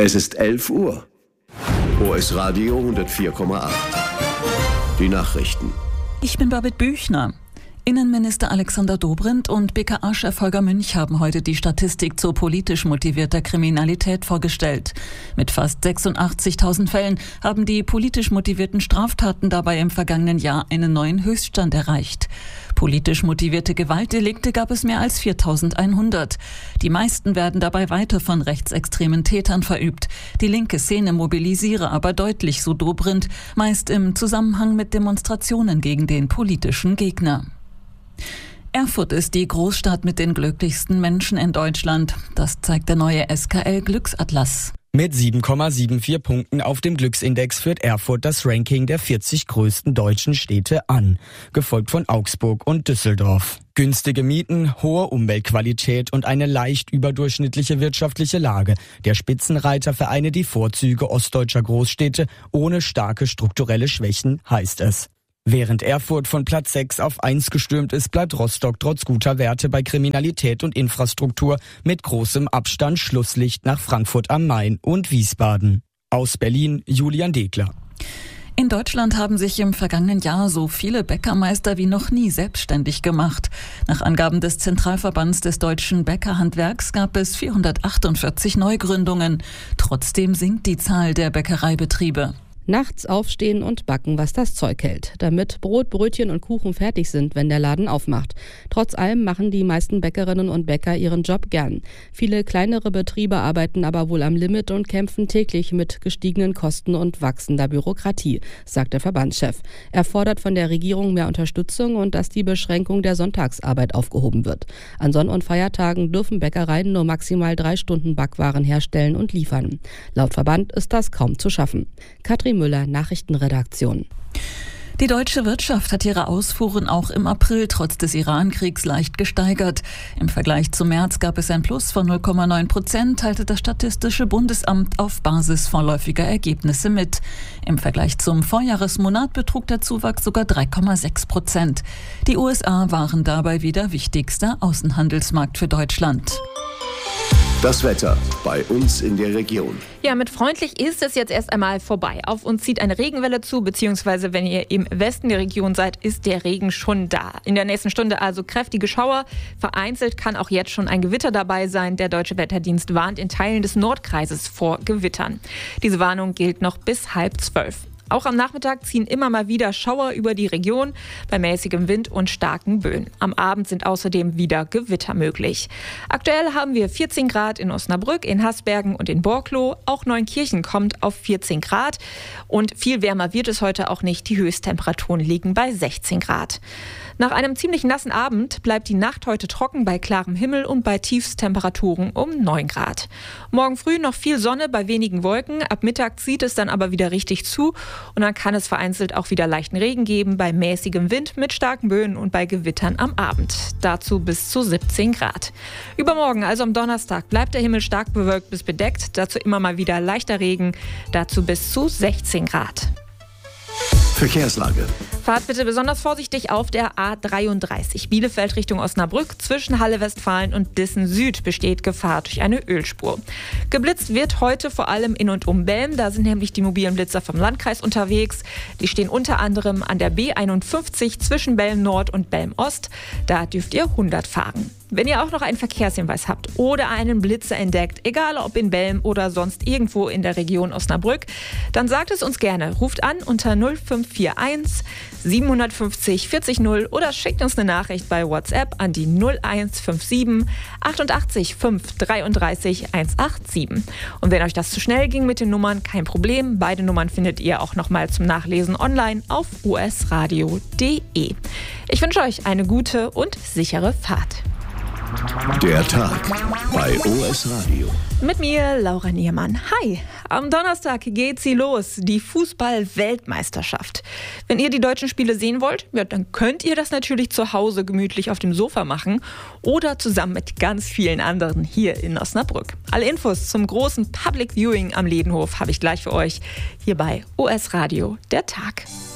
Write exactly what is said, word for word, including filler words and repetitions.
Es ist elf Uhr. O S Radio hundertvier Komma acht. Die Nachrichten. Ich bin Babette Büchner. Innenminister Alexander Dobrindt und B K A-Chef Holger Münch haben heute die Statistik zu politisch motivierter Kriminalität vorgestellt. Mit fast sechsundachtzigtausend Fällen haben die politisch motivierten Straftaten dabei im vergangenen Jahr einen neuen Höchststand erreicht. Politisch motivierte Gewaltdelikte gab es mehr als viertausendeinhundert. Die meisten werden dabei weiter von rechtsextremen Tätern verübt. Die linke Szene mobilisiere aber deutlich, so Dobrindt, meist im Zusammenhang mit Demonstrationen gegen den politischen Gegner. Erfurt ist die Großstadt mit den glücklichsten Menschen in Deutschland. Das zeigt der neue S K L-Glücksatlas. Mit sieben Komma vierundsiebzig Punkten auf dem Glücksindex führt Erfurt das Ranking der vierzig größten deutschen Städte an, gefolgt von Augsburg und Düsseldorf. Günstige Mieten, hohe Umweltqualität und eine leicht überdurchschnittliche wirtschaftliche Lage. Der Spitzenreiter vereine die Vorzüge ostdeutscher Großstädte ohne starke strukturelle Schwächen, heißt es. Während Erfurt von Platz sechs auf eins gestürmt ist, bleibt Rostock trotz guter Werte bei Kriminalität und Infrastruktur mit großem Abstand Schlusslicht nach Frankfurt am Main und Wiesbaden. Aus Berlin Julian Degler. In Deutschland haben sich im vergangenen Jahr so viele Bäckermeister wie noch nie selbstständig gemacht. Nach Angaben des Zentralverbands des deutschen Bäckerhandwerks gab es vierhundertachtundvierzig Neugründungen. Trotzdem sinkt die Zahl der Bäckereibetriebe. Nachts aufstehen und backen, was das Zeug hält, damit Brot, Brötchen und Kuchen fertig sind, wenn der Laden aufmacht. Trotz allem machen die meisten Bäckerinnen und Bäcker ihren Job gern. Viele kleinere Betriebe arbeiten aber wohl am Limit und kämpfen täglich mit gestiegenen Kosten und wachsender Bürokratie, sagt der Verbandschef. Er fordert von der Regierung mehr Unterstützung und dass die Beschränkung der Sonntagsarbeit aufgehoben wird. An Sonn- und Feiertagen dürfen Bäckereien nur maximal drei Stunden Backwaren herstellen und liefern. Laut Verband ist das kaum zu schaffen. Katrin Müller, Nachrichtenredaktion. Die deutsche Wirtschaft hat ihre Ausfuhren auch im April trotz des Iran-Kriegs leicht gesteigert. Im Vergleich zum März gab es ein Plus von null Komma neun Prozent, teilte das Statistische Bundesamt auf Basis vorläufiger Ergebnisse mit. Im Vergleich zum Vorjahresmonat betrug der Zuwachs sogar drei Komma sechs Prozent. Die U S A waren dabei wieder wichtigster Außenhandelsmarkt für Deutschland. Das Wetter bei uns in der Region. Ja, mit freundlich ist es jetzt erst einmal vorbei. Auf uns zieht eine Regenwelle zu, beziehungsweise wenn ihr im Westen der Region seid, ist der Regen schon da. In der nächsten Stunde also kräftige Schauer. Vereinzelt kann auch jetzt schon ein Gewitter dabei sein. Der Deutsche Wetterdienst warnt in Teilen des Nordkreises vor Gewittern. Diese Warnung gilt noch bis halb zwölf. Auch am Nachmittag ziehen immer mal wieder Schauer über die Region bei mäßigem Wind und starken Böen. Am Abend sind außerdem wieder Gewitter möglich. Aktuell haben wir vierzehn Grad in Osnabrück, in Hasbergen und in Borkloh. Auch Neunkirchen kommt auf vierzehn Grad. Und viel wärmer wird es heute auch nicht. Die Höchsttemperaturen liegen bei sechzehn Grad. Nach einem ziemlich nassen Abend bleibt die Nacht heute trocken bei klarem Himmel und bei Tiefstemperaturen um neun Grad. Morgen früh noch viel Sonne bei wenigen Wolken. Ab Mittag zieht es dann aber wieder richtig zu und dann kann es vereinzelt auch wieder leichten Regen geben bei mäßigem Wind mit starken Böen und bei Gewittern am Abend. Dazu bis zu siebzehn Grad. Übermorgen, also am Donnerstag, bleibt der Himmel stark bewölkt bis bedeckt. Dazu immer mal wieder leichter Regen. Dazu bis zu sechzehn Grad. Verkehrslage. Fahrt bitte besonders vorsichtig auf der A dreiunddreißig. Bielefeld Richtung Osnabrück. Zwischen Halle-Westfalen und Dissen Süd besteht Gefahr durch eine Ölspur. Geblitzt wird heute vor allem in und um Belm. Da sind nämlich die mobilen Blitzer vom Landkreis unterwegs. Die stehen unter anderem an der B einundfünfzig zwischen Belm Nord und Belm Ost. Da dürft ihr hundert fahren. Wenn ihr auch noch einen Verkehrshinweis habt oder einen Blitzer entdeckt, egal ob in Belm oder sonst irgendwo in der Region Osnabrück, dann sagt es uns gerne. Ruft an unter null fünf vier eins siebenhundertfünfzig vierzig null oder schickt uns eine Nachricht bei WhatsApp an die null eins fünf sieben achtundachtzig fünf dreiunddreißig hundertsiebenundachtzig. Und wenn euch das zu schnell ging mit den Nummern, kein Problem. Beide Nummern findet ihr auch nochmal zum Nachlesen online auf u s radio punkt d e. Ich wünsche euch eine gute und sichere Fahrt. Der Tag bei O S Radio. Mit mir, Laura Niermann. Hi, am Donnerstag geht sie los, die Fußball-Weltmeisterschaft. Wenn ihr die deutschen Spiele sehen wollt, ja, dann könnt ihr das natürlich zu Hause gemütlich auf dem Sofa machen oder zusammen mit ganz vielen anderen hier in Osnabrück. Alle Infos zum großen Public Viewing am Ledenhof habe ich gleich für euch hier bei O S Radio, der Tag.